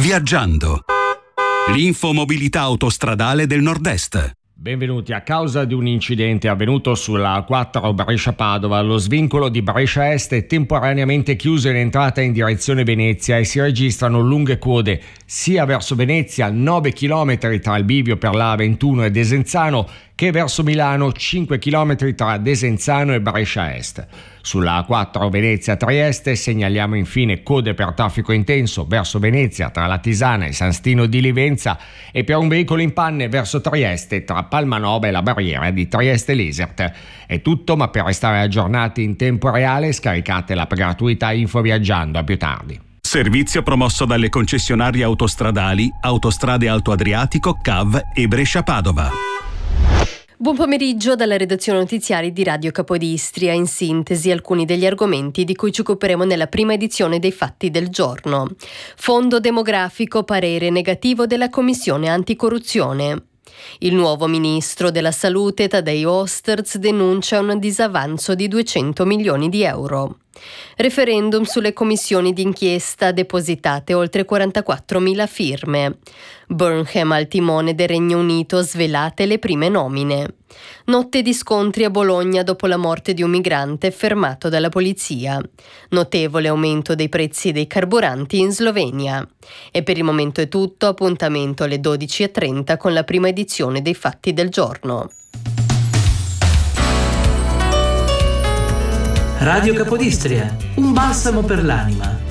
Viaggiando. L'infomobilità autostradale del Nord-Est. Benvenuti. A causa di un incidente avvenuto sulla A4 Brescia-Padova, lo svincolo di Brescia Est è temporaneamente chiuso in entrata in direzione Venezia e si registrano lunghe code sia verso Venezia, 9 km tra il bivio per la A21 e Desenzano, che verso Milano, 5 km tra Desenzano e Brescia Est. Sulla A4 Venezia-Trieste segnaliamo infine code per traffico intenso verso Venezia tra la Tisana e San Stino di Livenza e per un veicolo in panne verso Trieste tra Palmanova e la barriera di Trieste-Lesert. È tutto, ma per restare aggiornati in tempo reale scaricate l'app gratuita Info Viaggiando. A più tardi. Servizio promosso dalle concessionarie autostradali Autostrade Alto Adriatico, CAV e Brescia-Padova. Buon pomeriggio dalla redazione notiziari di Radio Capodistria. In sintesi alcuni degli argomenti di cui ci occuperemo nella prima edizione dei Fatti del Giorno. Fondo demografico, parere negativo della Commissione Anticorruzione. Il nuovo ministro della Salute Tadei Osterz denuncia un disavanzo di 200 milioni di euro. Referendum sulle commissioni d'inchiesta, depositate oltre 44.000 firme. Burnham al timone del Regno Unito, svelate le prime nomine. Notte di scontri a Bologna dopo la morte di un migrante fermato dalla polizia. Notevole aumento dei prezzi dei carburanti in Slovenia. E per il momento è tutto, appuntamento alle 12:30 con la prima edizione dei Fatti del Giorno. Radio Capodistria, un balsamo per l'anima.